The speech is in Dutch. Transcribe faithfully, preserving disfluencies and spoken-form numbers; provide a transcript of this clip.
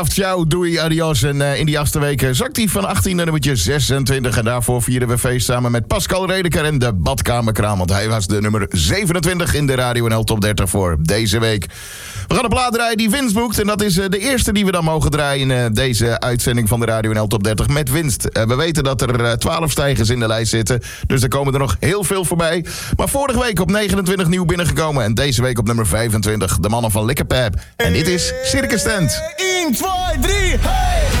Ciao, doei, adios. En uh, in die achtste week zakt hij van achttien naar nummertje zesentwintig. En daarvoor vieren we feest samen met Pascal Redeker en de Badkamerkraam. Want hij was de nummer zevenentwintig in de Radio N L Top dertig voor deze week. We gaan een plaat draaien die winst boekt. En dat is uh, de eerste die we dan mogen draaien in uh, deze uitzending van de Radio N L Top dertig met winst. Uh, we weten dat er uh, twaalf stijgers in de lijst zitten. Dus er komen er nog heel veel voorbij. Maar vorige week op negenentwintig nieuw binnengekomen. En deze week op nummer vijfentwintig de mannen van Likkerpap. En dit is Circus Tent. één, twee, drie, hey!